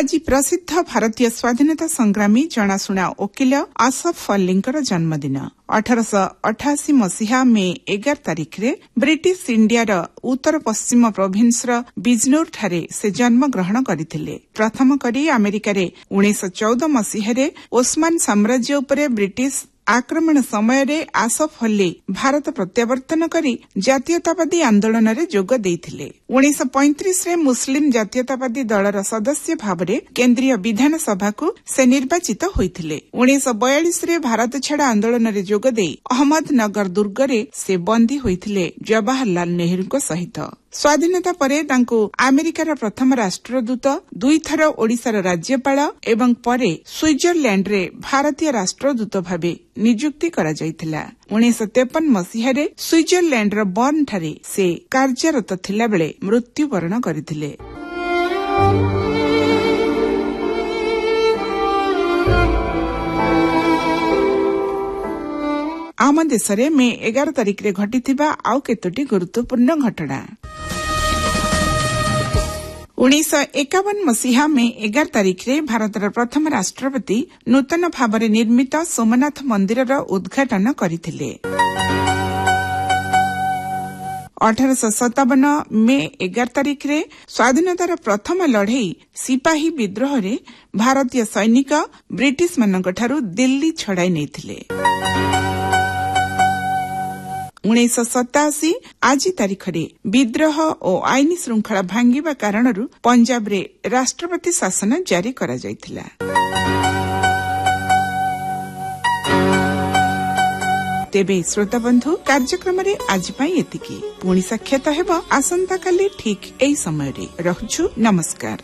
आज प्रसिद्ध भारतीय स्वाधीनता संग्रामी जनाशुना वकील आसफ अल्लींकर जन्मदिन 1888 मसीहा मे 11 तारिख रे ब्रिटिश इंडियार उत्तर पश्चिम प्रोभिन्सर बिजनौर ठारे से जन्म ग्रहण करथिले। प्रथम करी अमेरिका रे 1914 मसीहा रे ओस्मान साम्राज्य उपरे ब्रिटिश आक्रमण समय आसफ अल्ली भारत प्रत्यावर्तन करी जातीयतावादी आंदोलन रे जोग देइथिले। 1935 रे मुस्लिम जातीयतावादी दलर सदस्य भावरे केंद्रीय विधानसभा को से निर्वाचित होइथिले। 1942 रे भारत छाड़ आंदोलन रे जोग देई अहमदनगर दुर्ग रे से बंदी होइथिले जवाहरलाल नेहरू सहित। स्वाधीनता परे तांको अमेरिकार प्रथम राष्ट्रदूत, 2 थर ओडिशार राज्यपाल एवं परे स्विट्जरलैंड रे भारतीय राष्ट्रदूत भावे नियुक्ति करा जायतिला। 1953 मसीहा रे स्विट्जरलैंड रो बर्न ठारे से कार्यरत थिला बेले मृत्युवरण करथिले। आम देश रे मे 11 तारिख रे घटिथिबा आउ केतोटी गुरुत्वपूर्ण घटना। 1951 मसीहा मे 11 तारिख रे भारतर प्रथम राष्ट्रपति नूतन भावरे निर्मित सोमनाथ मंदिरर उद्घाटन करथिले। 1857 मे 11 तारिख रे स्वाधीनतार प्रथम लड़ई सिपाही विद्रोह रे भारतीय सैनिक ब्रिटिश मानकठारु दिल्ली छड़ाई नेथिले। 1987 आज तारिख रे विद्रोह और आईन श्रृंखला भांगिबा कारणरू पंजाब रे राष्ट्रपति शासन जारी करा जायतिला। तेबे श्रोता बंधु कार्यक्रम रे आज पई एतिकी। पुणी साक्षात हेबो आसंता काली ठीक एई समय रे। रहुछु नमस्कार।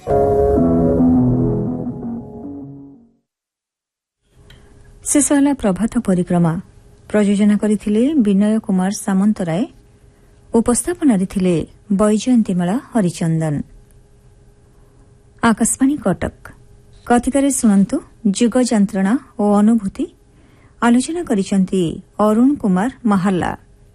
शेषला प्रभात परिक्रमा प्रयोजना करथिले विनय कुमार सामंतराय। उपस्थापन थिले बैजयंतीमाला हरिचंदन। आकाशवाणी कटक। कथितारे सुनंतु जुग जंत्रणा और अनुभूति। आलोचना करिसंती अरुण कुमार महाल्ला।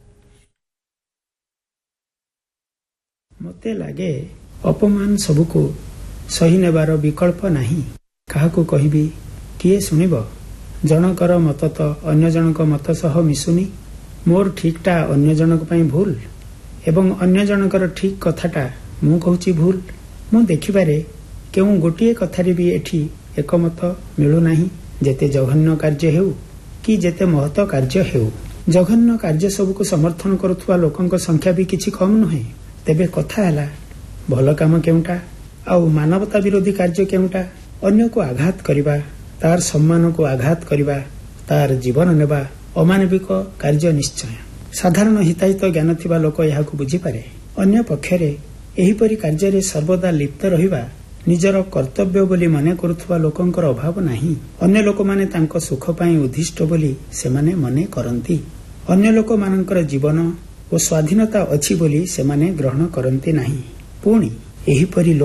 मते लागे अपमान सबुको सही नेबार विकल्प नाही। काहाको कहिबी किए सुनिब। जनकर मत तो अन्य जनक मत सह मिसुनी। मोर ठीकटा अन्य जनक पई भूल एवं अन्य जनकर ठीक कथाटा मु कहूची भूल। मु देखिबारे केउ गोटिए कथारे भी एठी एकमत मिलु नाही। जेते जघन्य कार्य हेउ कि जेते महत कार्य हेउ, जघन्य कार्य सबको समर्थन करुथुवा लोकंक संख्या भी किछि कम नहे। तेबे कथा हला भल काम केउटा आउ मानवता विरोधी कार्य केउटा। अन्य को आघात करिबा, तार सम्मान को आघात करिबा, तार जीवन नेबा अमानविक कार्य निश्चय। साधारण हिताहित ज्ञान थिबा लोक एहाकु बुझी पारे। अन्य पक्षरे एहिपरि कार्य सर्वदा लिप्त रहिबा निजर कर्तव्य बोली मने करुथुवा लोकंकर अभाव नाही। अन्य लोक माने तांको सुख पई उद्दिष्ट बोली सेमाने मने करंती। अन्य लोक मानकर जीवन और स्वाधीनता अछि बोली सेमाने ग्रहण करंती नाही। पुणी एहिपरि